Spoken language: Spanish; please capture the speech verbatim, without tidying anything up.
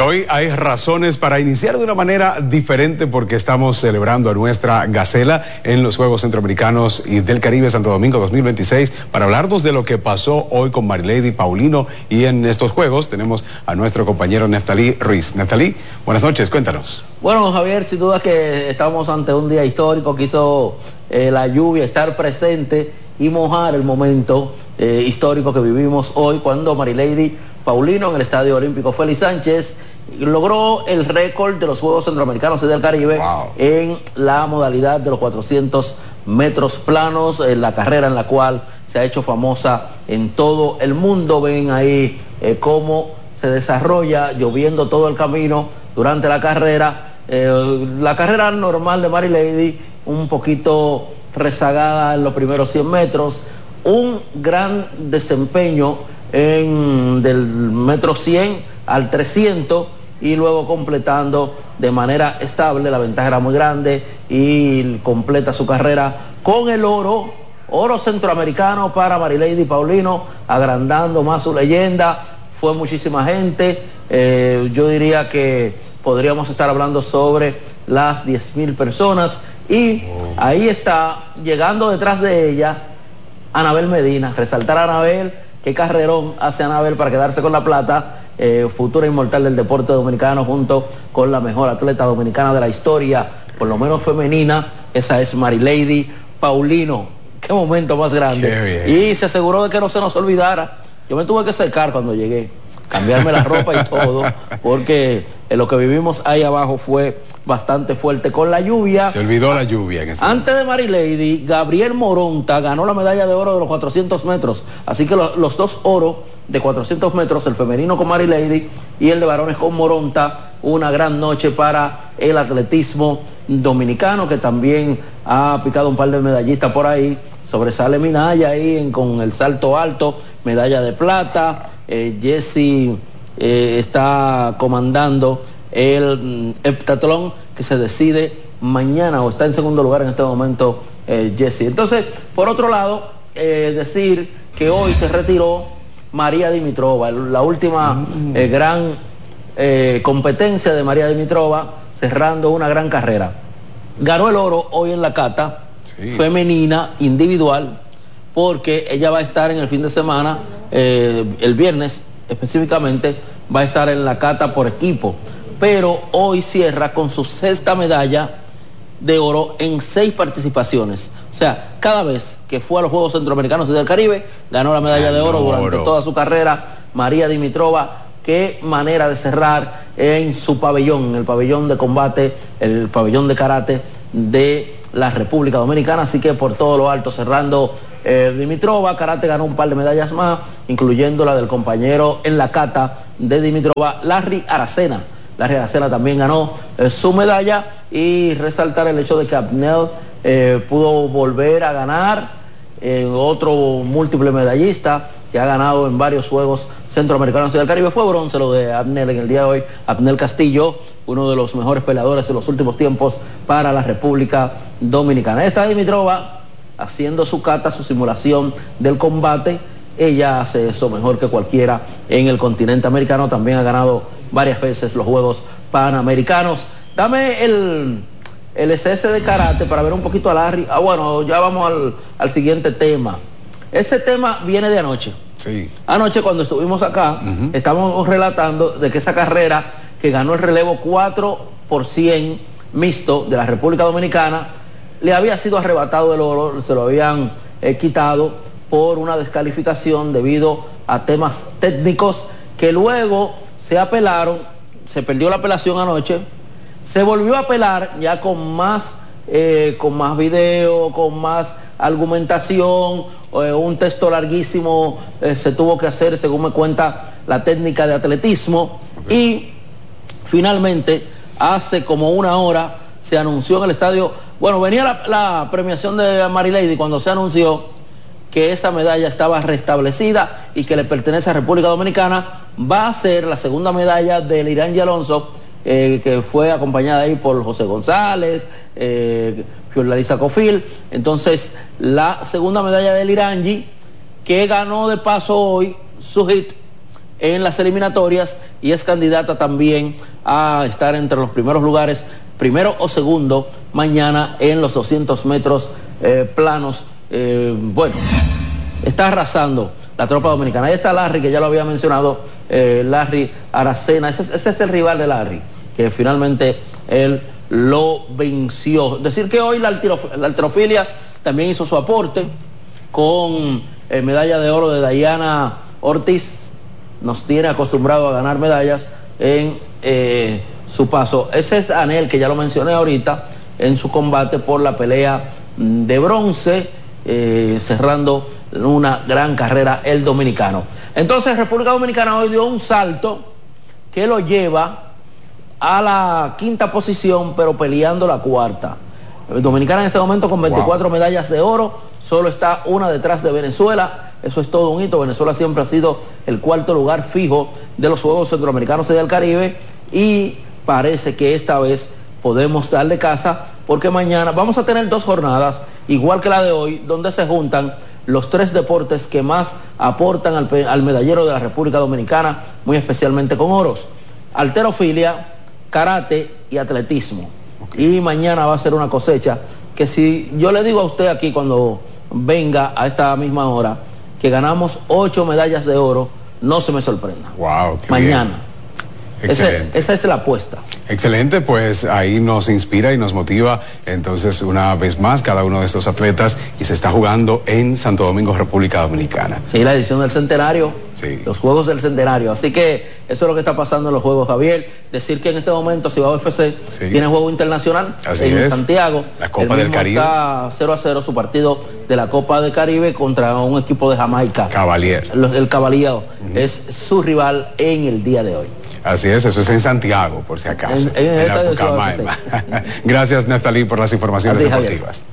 hoy hay razones para iniciar de una manera diferente porque estamos celebrando a nuestra Gacela en los Juegos Centroamericanos y del Caribe Santo Domingo dos mil veintiséis. Para hablarnos de lo que pasó hoy con Marilady Paulino y en estos Juegos tenemos a nuestro compañero Neftalí Ruiz. Neftalí, buenas noches, cuéntanos. Bueno, Javier, sin duda que estamos ante un día histórico que hizo eh, la lluvia estar presente y mojar el momento eh, histórico que vivimos hoy cuando Marilady Paulino en el Estadio Olímpico Félix Sánchez logró el récord de los Juegos Centroamericanos y del Caribe. Wow. En la modalidad de los cuatrocientos metros planos, en la carrera en la cual se ha hecho famosa en todo el mundo. Ven ahí eh, cómo se desarrolla, lloviendo todo el camino durante la carrera. Eh, la carrera normal de Marilady, un poquito rezagada en los primeros cien metros, un gran desempeño en del metro cien al trescientos y luego completando de manera estable. La ventaja era muy grande y completa su carrera con el oro, oro centroamericano para Marilady Paulino, agrandando más su leyenda. Fue muchísima gente, eh, yo diría que podríamos estar hablando sobre las diez mil personas y ahí está llegando detrás de ella Anabel Medina. Resaltar a Anabel, qué carrerón hace Anabel para quedarse con la plata, eh, futura inmortal del deporte dominicano junto con la mejor atleta dominicana de la historia, por lo menos femenina. Esa es Marilady Paulino. Qué momento más grande. Y se aseguró de que no se nos olvidara. Yo me tuve que secar cuando llegué, cambiarme la ropa y todo, porque en lo que vivimos ahí abajo fue bastante fuerte con la lluvia. Se olvidó la lluvia. En ese Antes de Marilady, Gabriel Moronta ganó la medalla de oro de los cuatrocientos metros. Así que lo, los dos oros de cuatrocientos metros, el femenino con Marilady y el de varones con Moronta. Una gran noche para el atletismo dominicano, que también ha picado un par de medallistas por ahí. Sobresale Minaya ahí en, con el salto alto, medalla de plata. Eh, Jesse eh, está comandando el heptatlón que se decide mañana, o está en segundo lugar en este momento eh, Jesse. Entonces, por otro lado, eh, decir que hoy se retiró María Dimitrova, la última eh, gran eh, competencia de María Dimitrova, cerrando una gran carrera. Ganó el oro hoy en la cata, sí, femenina, individual, porque ella va a estar en el fin de semana, eh, el viernes específicamente, va a estar en la cata por equipo. Pero hoy cierra con su sexta medalla de oro en seis participaciones. O sea, cada vez que fue a los Juegos Centroamericanos y del Caribe, ganó la medalla de oro durante toda su carrera. María Dimitrova, qué manera de cerrar en su pabellón, en el pabellón de combate, el pabellón de karate de la República Dominicana. Así que por todo lo alto cerrando eh, Dimitrova. Karate ganó un par de medallas más, incluyendo la del compañero en la cata de Dimitrova, Larry Aracena. Larry Aracena también ganó eh, su medalla, y resaltar el hecho de que Abnel eh, pudo volver a ganar, eh, otro múltiple medallista que ha ganado en varios Juegos Centroamericanos y del Caribe. Fue bronce lo de Abnel en el día de hoy. Abnel Castillo, uno de los mejores peleadores de los últimos tiempos para la República Dominicana. Esta Dimitrova haciendo su cata, su simulación del combate. Ella hace eso mejor que cualquiera en el continente americano. También ha ganado varias veces los Juegos Panamericanos. Dame el, el S S de karate para ver un poquito a Larry. Ah, bueno, ya vamos al, al siguiente tema. Ese tema viene de anoche. Sí. Anoche cuando estuvimos acá, uh-huh, estábamos relatando de que esa carrera que ganó el relevo cuatro por cien mixto de la República Dominicana, le había sido arrebatado el oro, se lo habían eh, quitado por una descalificación debido a temas técnicos que luego se apelaron. Se perdió la apelación anoche, se volvió a apelar ya con más eh, con más video, con más argumentación, eh, un texto larguísimo eh, se tuvo que hacer, según me cuenta la técnica de atletismo. Okay. Y finalmente hace como una hora se anunció en el estadio, bueno, venía la, la premiación de Marilady cuando se anunció que esa medalla estaba restablecida y que le pertenece a República Dominicana. Va a ser la segunda medalla de Lirangi Alonso, eh, que fue acompañada ahí por José González, eh, Fiorlalisa Cofil. Entonces, la segunda medalla de Lirangi, que ganó de paso hoy su hit en las eliminatorias y es candidata también a estar entre los primeros lugares, primero o segundo, mañana en los doscientos metros eh, planos. Eh, bueno, está arrasando la tropa dominicana. Ahí está Larry, que ya lo había mencionado, eh, Larry Aracena, ese, ese es el rival de Larry, que finalmente él lo venció. Decir que hoy la, altirof la alterofilia también hizo su aporte con eh, medalla de oro de Dayana Ortiz. Nos tiene acostumbrado a ganar medallas en eh, su paso. Ese es Anel, que ya lo mencioné ahorita, en su combate por la pelea de bronce, eh, cerrando una gran carrera el dominicano. Entonces República Dominicana hoy dio un salto que lo lleva a la quinta posición, pero peleando la cuarta. Dominicana en este momento con veinticuatro wow. medallas de oro, solo está una detrás de Venezuela. Eso es todo un hito. Venezuela siempre ha sido el cuarto lugar fijo de los Juegos Centroamericanos y del Caribe, y parece que esta vez podemos darle casa, porque mañana vamos a tener dos jornadas, igual que la de hoy, donde se juntan los tres deportes que más aportan al, al medallero de la República Dominicana, muy especialmente con oros: halterofilia, karate y atletismo. Okay. Y mañana va a ser una cosecha que, si yo le digo a usted aquí cuando venga a esta misma hora que ganamos ocho medallas de oro, no se me sorprenda. Wow, qué mañana. Bien. Excelente. Ese, esa es la apuesta. Excelente, pues ahí nos inspira y nos motiva entonces una vez más cada uno de estos atletas, y se está jugando en Santo Domingo, República Dominicana. Sí, la edición del centenario, sí. Los Juegos del Centenario. Así que eso es lo que está pasando en los Juegos, Javier. Decir que en este momento Cibao F C sí. tiene juego internacional Así en es. Santiago. La Copa del Caribe. Está cero a cero su partido de la Copa del Caribe contra un equipo de Jamaica. Cavalier. El Cavalier uh-huh. es su rival en el día de hoy. Así es, eso es en Santiago, por si acaso. En, en, en la Pucamaima. Gracias, Neftalí, por las informaciones ti, deportivas. Javier.